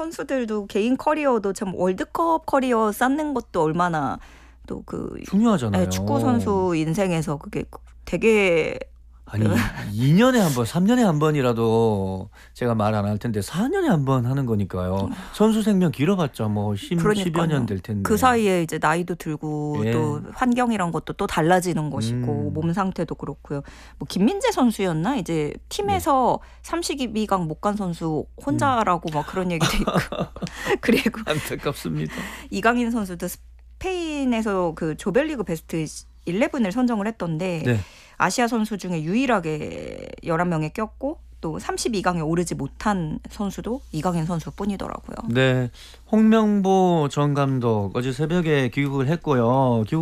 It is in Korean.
선수들도 개인 커리어도 참 월드컵 커리어 쌓는 것도 얼마나 또 중요하잖아요. 축구 선수 인생에서 그게 되게 아니 2년에 한 번, 3년에 한 번이라도 제가 말 안 할 텐데 4년에 한 번 하는 거니까요. 선수 생명 길어봤자 뭐 10여 년 될 텐데. 그 사이에 이제 나이도 들고 예. 또 환경이란 것도 또 달라지는 것이고 몸 상태도 그렇고요. 뭐 김민재 선수였나 이제 팀에서 32강 못 간 선수 혼자라고 막 그런 얘기도 있고 그리고 안타깝습니다. 이강인 선수도 스페인에서 그 조별리그 베스트 11을 선정을 했던데 네. 아시아 선수 중에 유일하게 11명에 꼈고 또 32강에 오르지 못한 선수도 이강인 선수뿐이더라고요. 네, 홍명보 전 감독 어제 새벽에 귀국을 했고요.